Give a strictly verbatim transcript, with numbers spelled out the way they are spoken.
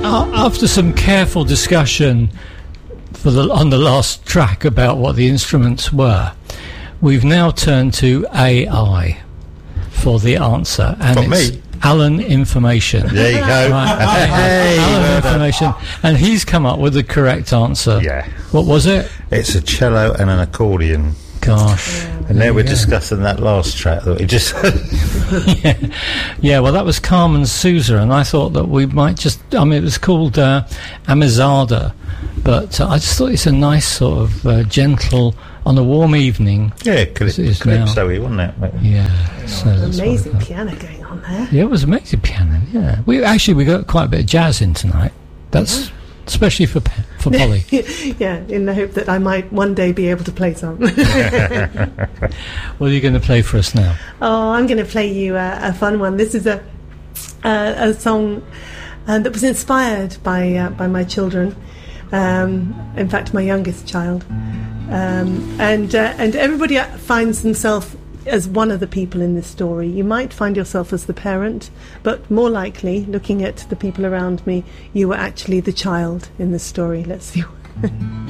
After some careful discussion for the, on the last track about what the instruments were, we've now turned to A I for the answer. And Not it's me. Alan Information. There you go. Right. Hey, Alan well done. Information. And he's come up with the correct answer. Yeah. What was it? It's a cello and an accordion. Gosh. And now we're you go. discussing that last track that we just... yeah. yeah, well, that was Carmen Souza, and I thought that we might just... I mean, it was called uh, Amizada, but uh, I just thought it's a nice sort of uh, gentle, on a warm evening. yeah, because It is it's now. Calypso-y, wasn't it? Yeah. So that's what I Amazing thought. piano going on there. Yeah, it was amazing piano, yeah. We Actually, we got quite a bit of jazz in tonight. That's... Especially for Pe- for Polly. Yeah, in the hope that I might one day be able to play some. What are you going to play for us now? Oh, I'm going to play you a, a fun one. This is a a, a song uh, that was inspired by uh, by my children. Um, in fact, my youngest child, um, and uh, and everybody finds themselves as one of the people in this story. You might find yourself as the parent, but more likely, looking at the people around me, you were actually the child in the story. Let's see.